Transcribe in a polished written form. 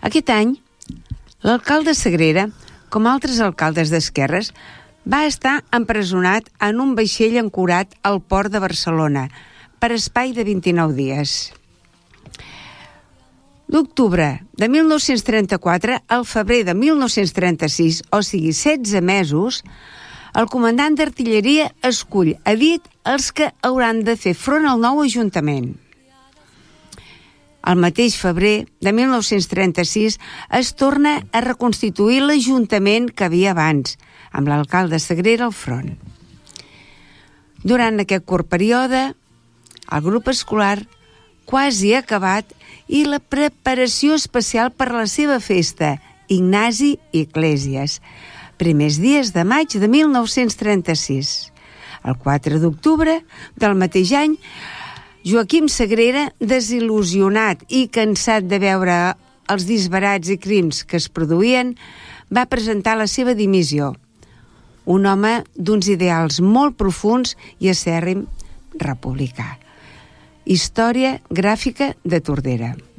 Aquest any, l'alcalde Sagrera, com altres alcaldes d'esquerres, va estar empresonat en un vaixell ancorat al port de Barcelona per espai de 29 dies. D'octubre de 1934 al febrer de 1936, o sigui 16 mesos, el comandant d'artilleria escull a dit els que hauran de fer front al nou Ajuntament. El mateix febrer de 1936 es torna a reconstituir l'Ajuntament que havia abans, amb l'alcalde Sagrera al front. Durant aquest curt període, el grup escolar quasi acabat i la preparació especial per a la seva festa, Ignasi Iglesias, primers dies de maig de 1936. El 4 d'octubre del mateix any, Joaquim Sagrera, desil·lusionat i cansat de veure els disbarats i crims que es produïen, va presentar la seva dimissió. Un home d'uns ideals molt profuns i acèrrim republicà. Història gràfica de Tordera.